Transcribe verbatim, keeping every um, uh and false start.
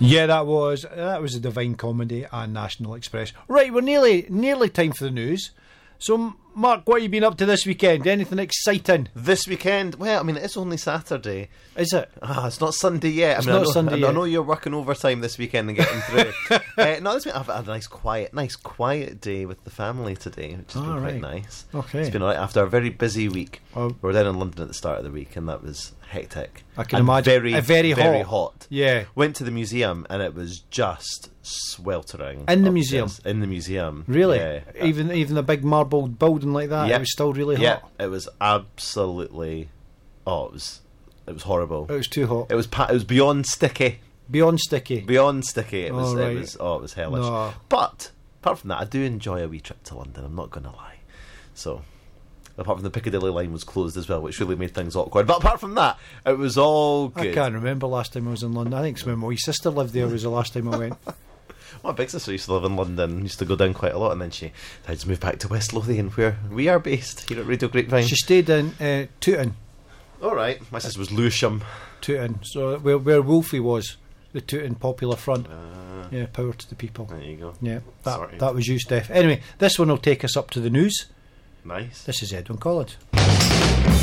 Yeah, that was that was a Divine Comedy and National Express. Right, we're nearly nearly time for the news. So, Mark, what have you been up to this weekend? Anything exciting? This weekend? Well, I mean, it's only Saturday. Is it? Ah, it's not Sunday yet. It's I mean, not I know, Sunday I, yet. I know you're working overtime this weekend and getting through. uh, no, this week I've had a nice quiet, nice quiet day with the family today, which has Oh, been right. quite nice. Okay. It's been alright after a very busy week. Oh. We were down in London at the start of the week, and that was hectic. I can And imagine. Very, Uh, very very hot. hot. Yeah. Went to the museum, and it was just sweltering. In the upstairs. museum? In the museum. Really? Yeah. Even even a big marble building like that, Yeah. it was still really Yeah, hot. it was absolutely. Oh, it was. It was horrible. It was too hot. It was. Pa- it was beyond sticky. Beyond sticky. Beyond sticky. It was. Oh, right. It was. Oh, it was hellish. No. But apart from that, I do enjoy a wee trip to London. I'm not going to lie. So, apart from the Piccadilly line was closed as well, which really made things awkward. But apart from that, it was all good. I can't remember last time I was in London. I think it's when my wee sister lived there was the last time I went. My big sister used to live in London, used to go down quite a lot, and then she decided to move back to West Lothian, where we are based here at Radio Grapevine. She stayed in uh, Tooting. All right, my sister was Lewisham. Tooting. So where, where Wolfie was, the Tooting Popular Front. Uh, Yeah, power to the people. there you go. Yeah, that, Sorry. that was you, Steph. Anyway, this one will take us up to the news. Nice. This is Edwin Collins.